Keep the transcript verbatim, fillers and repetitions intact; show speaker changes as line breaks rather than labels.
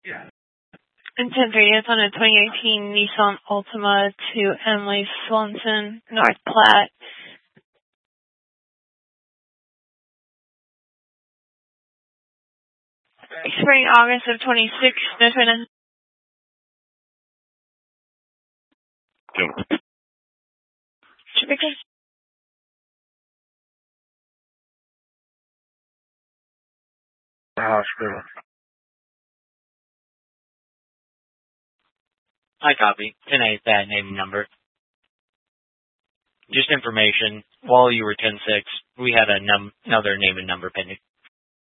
And ten thirtieth on a twenty eighteen Nissan Altima to Emily Swanson, North Platte. Expiring August of twenty-six, no twenty. Because
hospital.
I copy. ten eight, that name and number. Just information. While you were ten six, we had a num- another name and number pending.